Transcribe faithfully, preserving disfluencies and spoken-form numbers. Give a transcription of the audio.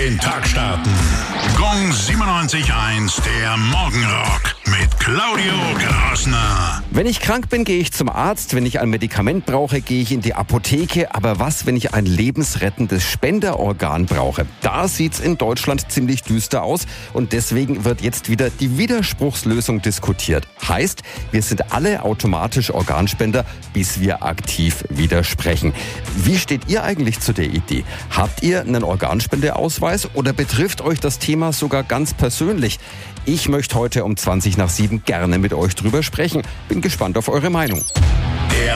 Den Tag starten. Gong siebenundneunzig Komma eins, der Morgenrock mit Claudio Grasner. Wenn ich krank bin, gehe ich zum Arzt. Wenn ich ein Medikament brauche, gehe ich in die Apotheke. Aber was, wenn ich ein lebensrettendes Spenderorgan brauche? Da sieht's in Deutschland ziemlich düster aus. Und deswegen wird jetzt wieder die Widerspruchslösung diskutiert. Heißt, wir sind alle automatisch Organspender, bis wir aktiv widersprechen. Wie steht ihr eigentlich zu der Idee? Habt ihr einen Organspendeausweis oder betrifft euch das Thema sogar ganz persönlich? Ich möchte heute um zwanzig nach sieben gerne mit euch drüber sprechen. Bin gespannt auf eure Meinung.